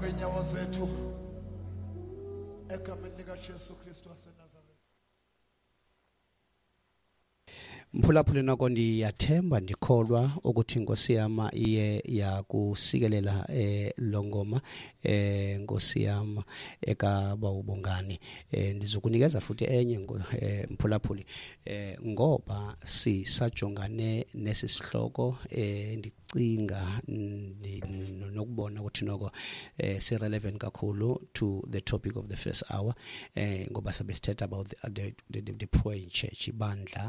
ngeenyawo zethu egameni likaJesu Kristu waseNazaretha. Mphulaphuli noko ndiyathemba ndikholwa ukuthi Nkosi yama iye yakusikelela longoma Nkosi yama ekaba ubongani ndizokunikeza futhi enye mphulaphuli ngoba sisajongane nesisihloko ndicinga nokubona ukuthi noko si relevant kakhulu to the topic of the first hour ngoba sabesithetha about the poor in church ibandla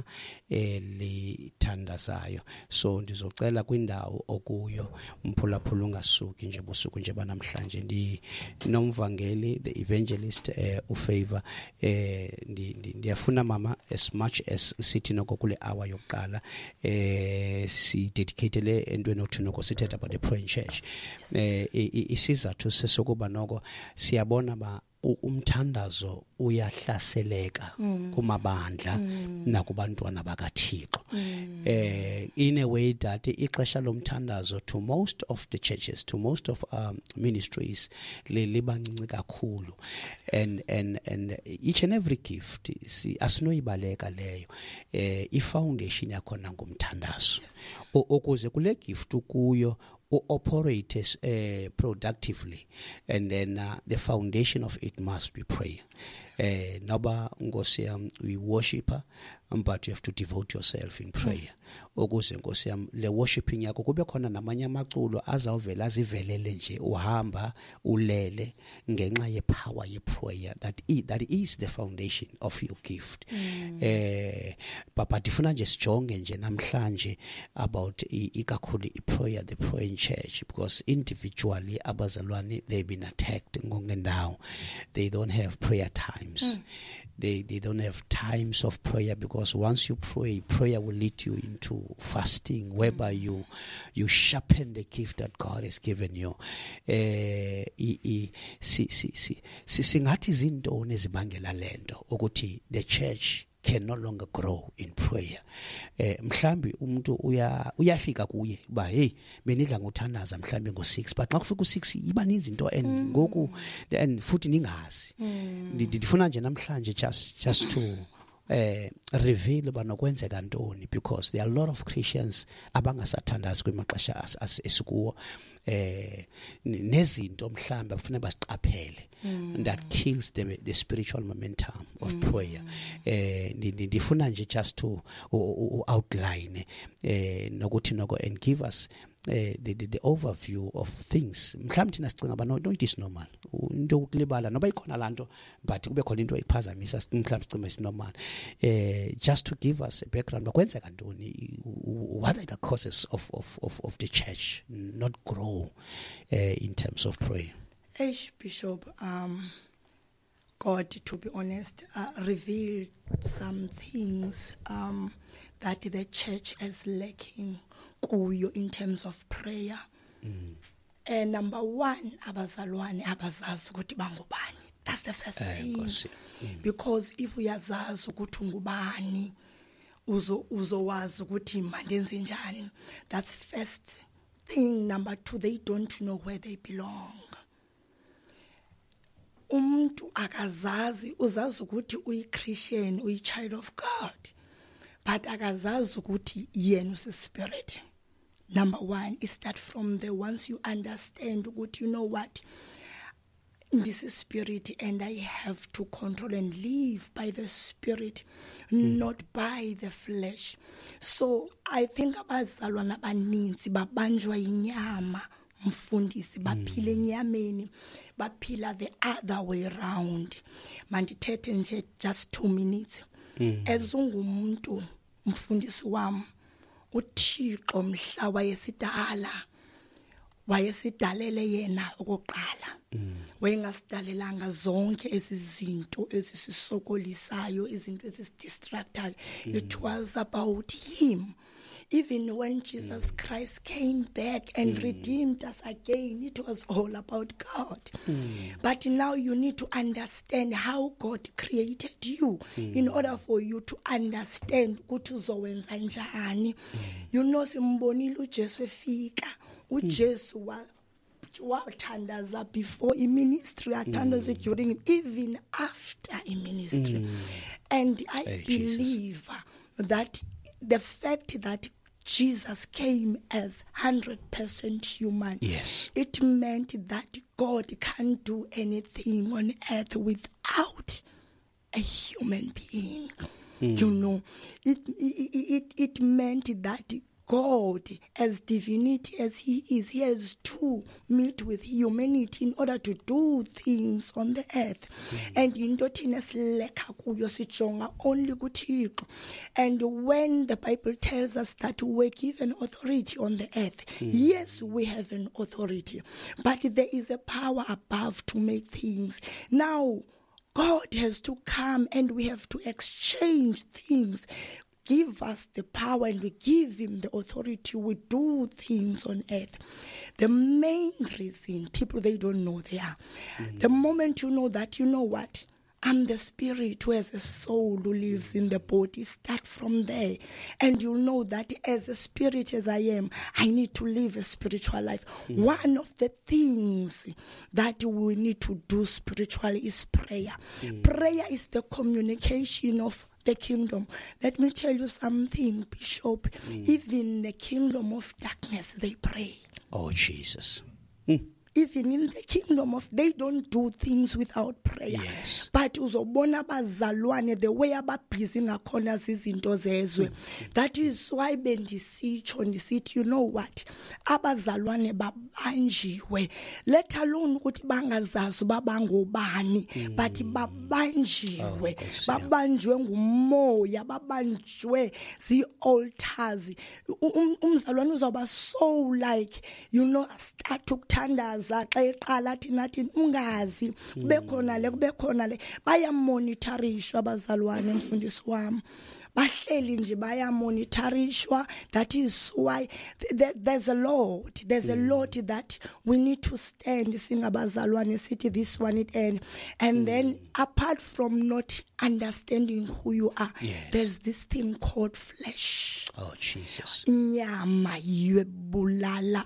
lithandazayo. So ndizocela kwindawo okuyo mphulaphula ungasuki nje busuku nje banamhlanje nomvangeli the evangelist uFavor ndiyafuna mama as much as sithi noko kule hour yokuqala si dedicated entweni othi noko sithetha about the poor in church. Isizathu sesokuba noko siyabona ba umthandazo uyahlaseleka kumabandla nakubantwana bakaThixo in a way that ixesha lomthandazo to most of the churches, to most of ministries libancinci kakhulu and each and every gift asinoyibaleka leyo ifoundation yakhona ngumthandazo ukuze kule gift kuyo operates productively, and then the foundation of it must be prayer. Naba Nkosi yam we worshiper, but you have to devote yourself in prayer. Ukuze Nkosi yam le worshiping yakho kube khona namanye amaculo azawuvela azivelele nje uhamba ulele ngenxa ye power ye prayer that is the foundation of your gift. Papa difuna nje sijonge nje namhlanje about ikakhulu prayer, the prayer in church, because individually abazalwane they've been attacked ngongendawo. They don't have prayer times. They don't have times of prayer, because once you pray, prayer will lead you into fasting, whereby you sharpen the gift that God has given you. Singathi zintoni ezibangela lento ukuthi the church can no longer grow in prayer. Mhlambi umuntu uyafika kuye ba hey benidla ngothandaza mhlambi ngo6, but xa kufika u6 iba ninzi into and ngoku and futhi ningazi. Ndifuna nje namhlanje just to reveal banokwenzeka ntoni, because there are a lot of Christians abangasathandazi kwemaxesha esikuwo nezinto mhlambi kufanele basiqaphele that kills the spiritual momentum of prayer. Ndifuna nje just to outline nokuthi noko and give us the overview of things. Mhlambi thina sicinga abantu it is normal into ukulibala noba ikhona lanto, but kube khona into ephazamisa mhlambi sicime is normal. Just to give us a background kwenzeka ntoni, what are the causes of the church not grow in terms of prayer. Bishop, God, to be honest, revealed some things that the church is lacking in terms of prayer. And number one, abazalwane abazazi ukuthi bangubani. That's the first thing. Because if uyazazi ukuthi ungubani, uzowazi ukuthi mandenze njani. That's first thing. Number two, they don't know where they belong. Umuntu akazazi, uzazi ukuthi uyi-Christian, uyi-child of God, but akazazi ukuthi yena usi-spirit. Number one is that from the once you understand what you know what this is spirit, and I have to control and live by the spirit, not by the flesh. So I think abazalwana abaninzi babanjwa inyama mfundisi baphila enyameni baphila the other way around. Mandithethe nje just 2 minutes. Ezungumuntu mfundisi wami uThixo mhla wayesidalele yena okoqala. Wayengasidalelanga zonke ezizinto ezisisokolisayo, izinto ezisidistractayo. It was about him. Even when Jesus Christ came back and redeemed us again, it was all about God. But now you need to understand how God created you in order for you to understand ukuthi uzowenza njani. You know simbonile uJesu efika. uJesu wathandaza before ministry, athandaza during, even after ministry. And I believe that the fact that Jesus came as 100% human, Yes. it meant that God can't do anything on earth without a human being. You know, it meant that God, as divinity as he is, he has to meet with humanity in order to do things on the earth. And into thina silekha kuyo sijonga only kuThixo. And when the Bible tells us that we're given authority on the earth, yes, we have an authority, but there is a power above to make things. Now, God has to come and we have to exchange things. Give us the power and we give him the authority. We do things on earth. The main reason people, they don't know they are. The moment you know that, you know what? I'm the spirit who has a soul who lives in the body. Start from there. And you'll know that as a spirit as I am, I need to live a spiritual life. One of the things that we need to do spiritually is prayer. Prayer is the communication of the kingdom. Let me tell you something, Bishop. Even the kingdom of darkness, they pray. Oh, Jesus. Even in the kingdom of, they don't do things without prayer. Yes. But uzobona bazalwane the way ababhizi ngakhona zizinto zezwe. That is why bendisitsho ndisithi, you know what? Abazalwane babanjiwe. Let alone ukuthi bangazazi babangobani, but babanjiwe. Babanjiwe ngumoya, babanjiwe zi-altars. Umzalwane uzoba so like, you know, start ukuthandaza. Xa eqala thina ungazi kubekhona le bayamonitharishwa abazalwane mfundisi wami bahleli nje bayamonitharishwa. That is why there's a lot that we need to stand singabazalwane sithi this one it end. And then apart from not understanding who you are, there's this thing called flesh. Oh, Jesus. Inyama yebulala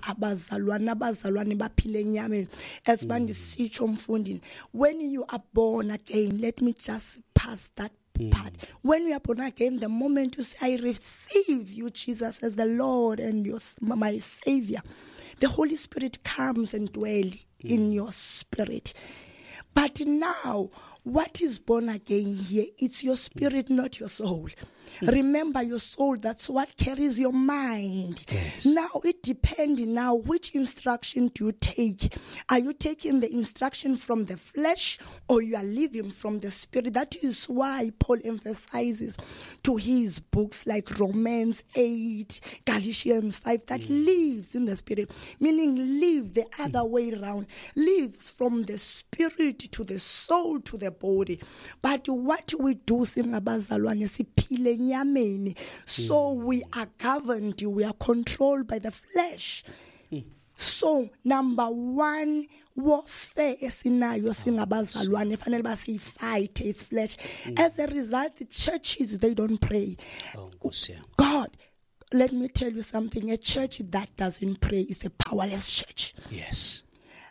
abazalwane baphile enyameni. As bandisitsho mfundini, when you are born again, let me just pass that part. When you are born again, the moment you say, I receive you, Jesus, as the Lord and my Savior, the Holy Spirit comes and dwells in your spirit. But now, what is born again here? It's your spirit, not your soul. Remember your soul, that's what carries your mind. Yes. Now it depends now which instruction do you take. Are you taking the instruction from the flesh or you are living from the spirit? That is why Paul emphasizes to his books like Romans 8, Galatians 5, that lives in the spirit, meaning live the other way around, lives from the spirit to the soul to the body. But what we do singabazalwane siphile nyameni, so we are governed, we are controlled by the flesh. So number one warfare esinayo singabazalwane fanele basifight is flesh. As a result, the churches, they don't pray. God, let me tell you something, a church that doesn't pray is a powerless church. Yes.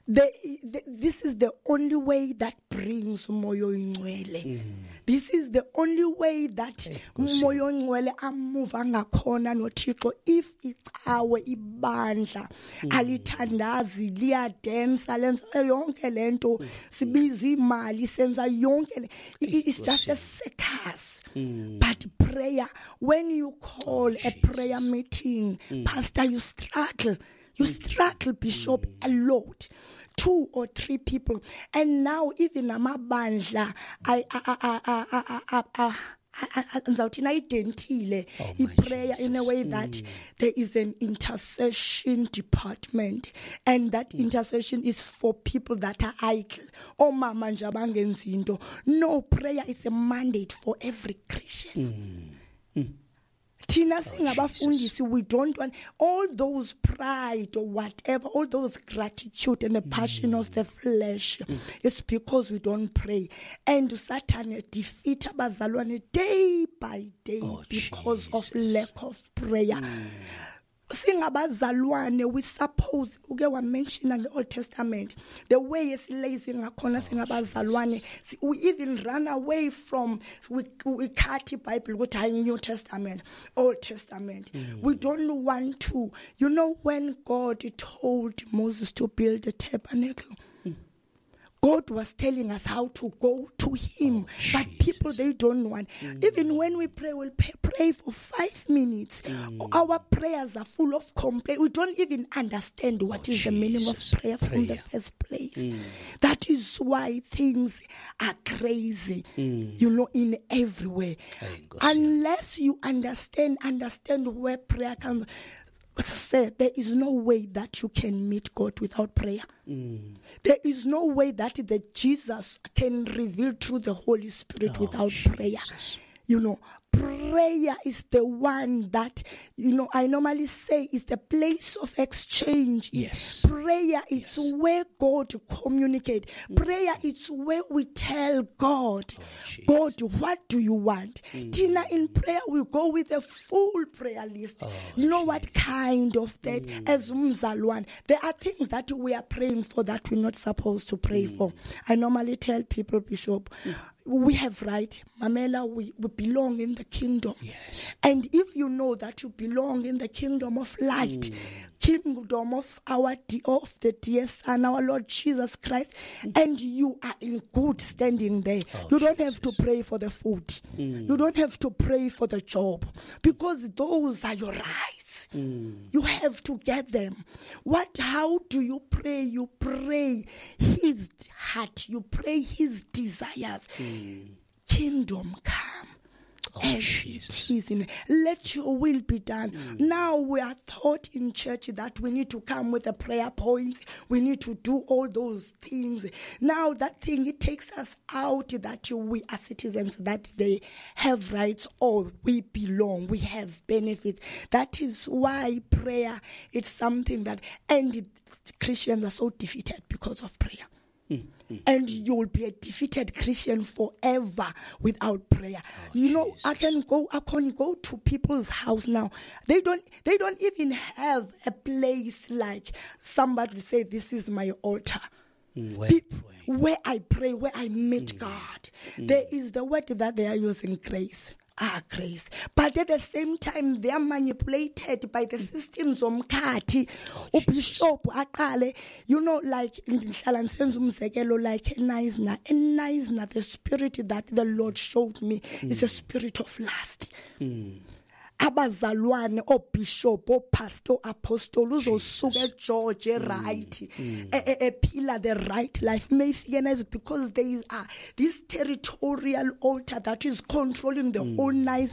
This is the only way that brings Moyo Ingcwele. This is the only way that Moyo Ingcwele amuva ngakhona noThixo. If icawe ibandla alithandazi liyadansa lenza yonke lento sibiza imali senza yonke, it's just a circus. But prayer, when you call a prayer meeting, Pastor, you struggle, Bishop, a lot. 2 or 3 people, and now even amabandla prayer in a way that there is an intercession department, and that intercession is for people that are idle. Oh mama nje abangenzi into. No, prayer is a mandate for every Christian. Thina singabafundisi, we don't want all those pride or whatever, all those gratitude and the passion of the flesh. It's because we don't pray. And Satan defeat abazalwane day by day because of lack of prayer. singabazalwane, we suppose uke wamention in the Old Testament the way esilezi ngakhona singabazalwane, we even run away from, we cut the Bible with our New Testament, Old Testament. We don't want to, when God told Moses to build a tabernacle, God was telling us how to go to him, but people, they don't want. Even when we pray, we'll pray for 5 minutes. Our prayers are full of complaint. We don't even understand what is the meaning of prayer from the first place. That is why things are crazy, in every way. Unless you understand where prayer comes. There is no way that you can meet God without prayer. There is no way that the Jesus can reveal through the Holy Spirit without prayer. Prayer is the one that, I normally say is the place of exchange. Yes. Prayer is where God communicates. Prayer is where we tell God, God, what do you want? Tina, in prayer, we go with a full prayer list. What kind of that? As umzalwane, there are things that we are praying for that we're not supposed to pray for. I normally tell people, Bishop, we have right, Mamela, we belong in the kingdom. Yes. And if you know that you belong in the kingdom of light, kingdom of the dear Son, our Lord Jesus Christ, and you are in good standing there, you don't have to pray for the food. You don't have to pray for the job, because those are your rights. You have to get them. How do you pray? You pray his heart. You pray his desires. Kingdom come. As it is let your will be done. Now we are taught in church that we need to come with the prayer points. We need to do all those things. Now that thing, it takes us out that we are citizens, that they have rights or we belong, we have benefits. That is why prayer is something that, and Christians are so defeated because of prayer. And you will be a defeated Christian forever without prayer. I can go to people's house now. They don't even have a place like somebody say, this is my altar. Where I pray, where I meet God. There is the word that they are using, grace. Grace. But at the same time, they are manipulated by the systems of Mkati. Bishop Akale, like in Shalansenz like Naisna, the spirit that the Lord showed me is a spirit of lust. Abazalwane, bishop, pastor, apostle, uzosuka George right, a pillar the right life, because there are this territorial altar that is controlling the whole nice.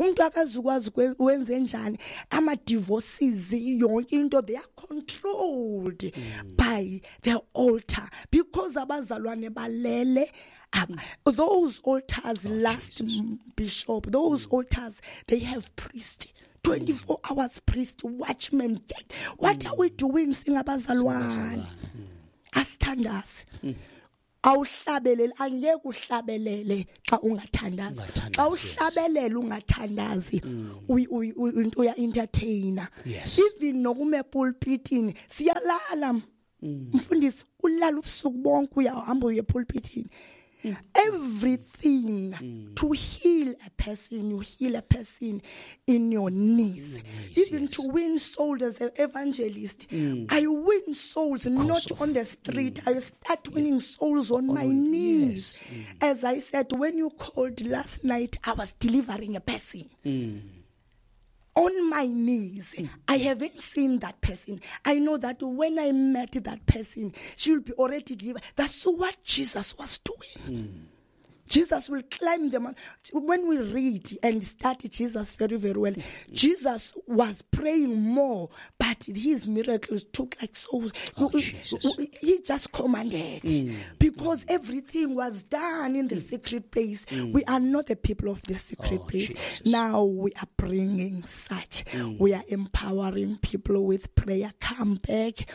Ama divorces, they are controlled by the altar, because abazalwane balele. Those altars Bishop, those altars, they have priest, 24 hours priest, watchman. What are we doing? Singabazalwane. Asithandazi. Awuhlabelele, angeke uhlabelele xa ungathandazi. Xa uhlabelele ungathandazi, uya entertainer. Even nokume pulpitini siyalala. Mfundisi ulala ubusuku bonke uyahamba uye pulpitini. Everything to heal a person, you heal a person in your knees. Even to win souls as an evangelist, I win souls not on the street. I start winning souls on my knees. As I said, when you called last night, I was delivering a person. On my knees. I haven't seen that person. I know that when I met that person, she will be already delivered. That's what Jesus was doing. Jesus will climb the mountain. When we read and study Jesus very, very well, Jesus was praying more, but his miracles took like souls. He just commanded because everything was done in the secret place. We are not the people of the secret place. Jesus. Now we are bringing such. We are empowering people with prayer. Come back,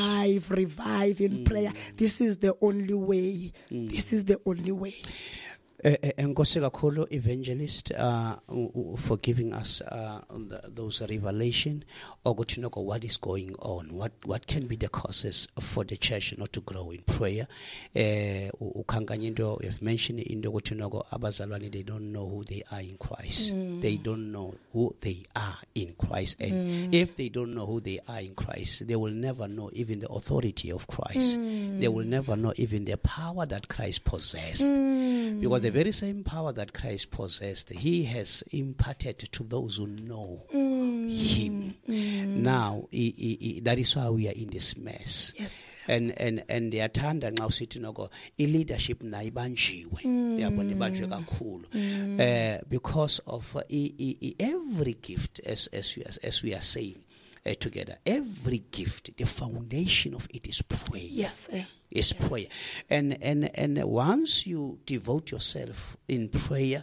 revive in prayer. This is the only way. This is the only way. Enkosi kakhulu evangelist for giving us those revelation ukuthi noko what is going on, what can be the causes for the church not to grow in prayer. Ukhankanya into you've mentioned into ukuthi noko abazalwane they don't know who they are in Christ. They don't know who they are in Christ, and if they don't know who they are in Christ, they will never know even the authority of Christ. They will never know even the power that Christ possessed, because the very same power that Christ possessed, he has imparted to those who know him. Now, that is why we are in this mess. Yes. And ndiyathanda nxa usithi noko leadership na ibanjiwe yabona ibanjwe kakhulu because of every gift as we are saying together, every gift, the foundation of it is prayer. Yes, sir. Is prayer, and once you devote yourself in prayer,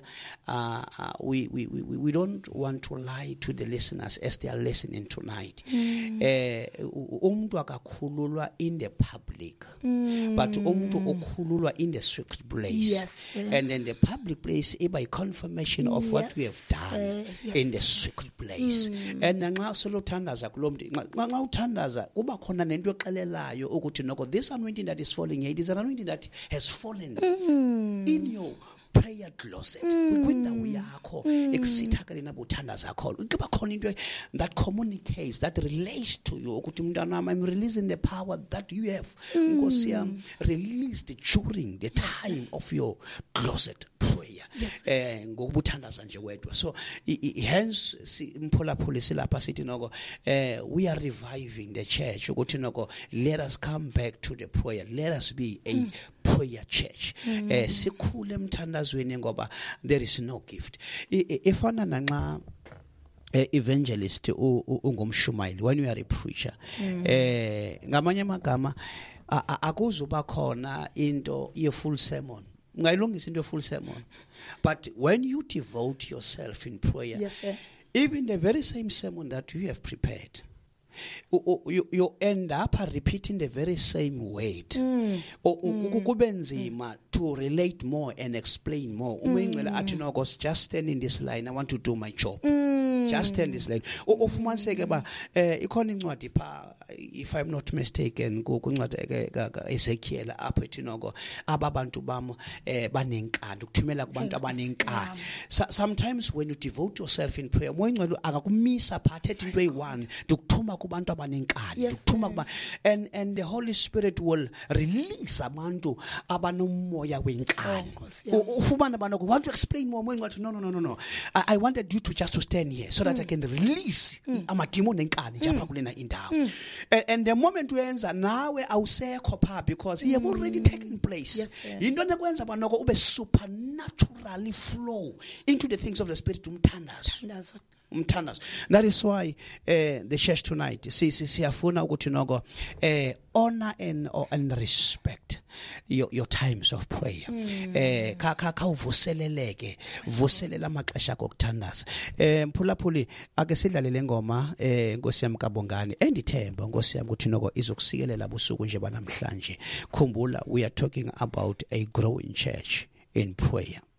we don't want to lie to the listeners as they are listening tonight. Umuntu akakhululwa in the public, but umuntu okhululwa in the secret place. Yes, and in the public place, by confirmation of what we have done in the secret place. And nxa solothandaza kulomntu nxa uthandaza kuba khona nento exelelayo ukuthi noko this anointing that is falling here, it is an anointing that has fallen in your prayer closet. Kwindawo yakho ekusithakale nabuthandaza zakho kuba khona into that communicates, that relates to you ukuthi mntana I'm releasing the power that you have Nkosi yami released during the time of your closet prayer. Ngokubuthandaza nje wedwa. So hence mphulaphula silapha sithi noko we are reviving the church ukuthi noko let us come back to the prayer, let us be a prayer church. Sikhule emthandazweni ngoba there is no gift ifana nanxa evangelist ungumshumayeli, when you are a preacher ngamanye amagama akuzuba khona into ye full sermon, ungayilungisa into full sermon, but when you devote yourself in prayer, yes, sir, even the very same sermon that you have prepared, you end up repeating the very same word. Kube nzima to relate more and explain more. Just stand in this line, I want to do my job. Just stand this line. Ufumaniseke ba ikhona incwadi pha, if I'm not mistaken, kuncwadi Ezekiel apho ethi noko ababantu bam banenkani ukuthumela kubantu abanenkani. Sometimes when you devote yourself in prayer, moyingcwele akakumisa pha ethi into eyi-1 ukuthuma kubantu abanenkani, ukuthuma kuba and the Holy Spirit will release abantu abanomoya wenkani. Ufumana bantu want to explain more, moyingcwele no, I wanted you to just to stand here so that I can release amadimoni enkani japha kulena indawo. And the moment uyenza nawe awusekho pha because he have already taken place. Into nekwenza banoko ube supernaturally flow into the things of the Spirit umthandazo. That is why the church tonight siyafuna ukuthi noko honor and respect your times of prayer. Uvuseleleke, vuselela amaxesha akho okuthandaza. Mphulaphuli ake sidlalele ngoma Nkosi yami kaBongani endithemba Nkosi yami ukuthi noko izokusikelela busuku nje banamhlanje. Khumbula we are talking about a growing church in prayer.